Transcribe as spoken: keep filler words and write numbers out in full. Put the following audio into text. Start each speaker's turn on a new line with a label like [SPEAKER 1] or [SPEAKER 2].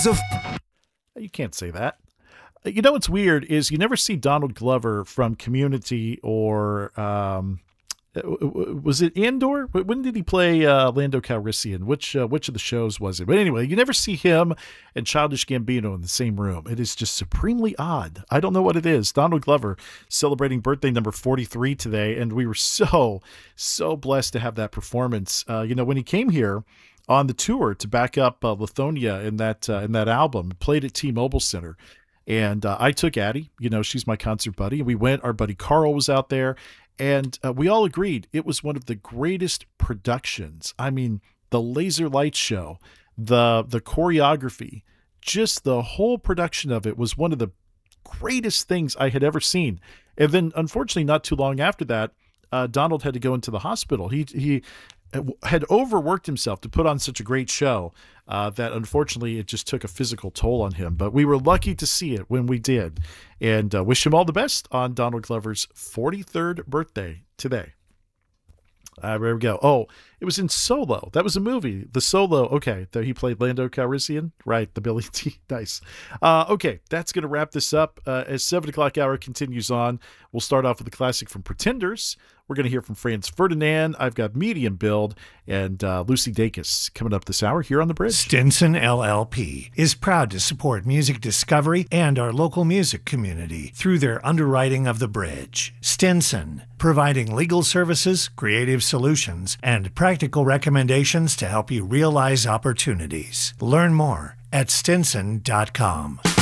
[SPEAKER 1] hours of...
[SPEAKER 2] You can't say that. You know what's weird is you never see Donald Glover from Community or um, was it Andor? When did he play uh, Lando Calrissian? Which uh, which of the shows was it? But anyway, you never see him and Childish Gambino in the same room. It is just supremely odd. I don't know what it is. Donald Glover celebrating birthday number forty-three today, and we were so, so blessed to have that performance. Uh, you know, when he came here on the tour to back up uh, Lithonia in that uh, in that album, played at T-Mobile Center. And uh, I took Addie, you know, she's my concert buddy. We went, our buddy Carl was out there, and uh, we all agreed it was one of the greatest productions. I mean, the laser light show, the the choreography, just the whole production of it was one of the greatest things I had ever seen. And then, unfortunately, not too long after that, uh, Donald had to go into the hospital. He he had overworked himself to put on such a great show uh, that unfortunately it just took a physical toll on him. But we were lucky to see it when we did, and uh, wish him all the best on Donald Glover's forty-third birthday today. Uh, there we go. Oh, it was in Solo. That was a movie. The Solo. Okay, there he played Lando Calrissian. Right, the Billy T. Nice. Uh, okay, that's going to wrap this up. Uh, as seven o'clock hour continues on, we'll start off with a classic from Pretenders. We're going to hear from Franz Ferdinand. I've got Medium Build and uh, Lucy Dacus coming up this hour here on The Bridge.
[SPEAKER 3] Stinson L L P is proud to support music discovery and our local music community through their underwriting of The Bridge. Stinson, providing legal services, creative solutions, and practical recommendations to help you realize opportunities. Learn more at stinson dot com.